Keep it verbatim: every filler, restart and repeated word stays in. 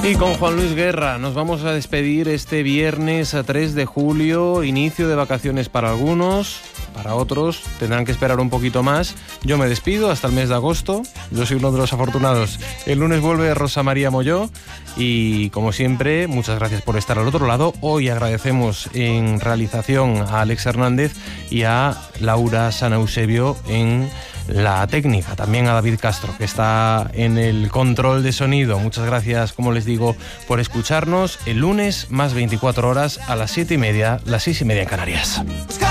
Y con Juan Luis Guerra nos vamos a despedir este viernes a tres de julio, inicio de vacaciones para algunos, para otros tendrán que esperar un poquito más. Yo me despido hasta el mes de agosto, yo soy uno de los afortunados. El lunes vuelve Rosa María Molló y como siempre, muchas gracias por estar al otro lado. Hoy agradecemos en realización a Alex Hernández y a Laura San Eusebio en la técnica, también a David Castro, que está en el control de sonido. Muchas gracias, como les digo, por escucharnos. El lunes, más veinticuatro horas, a las siete y media, las seis y media en Canarias.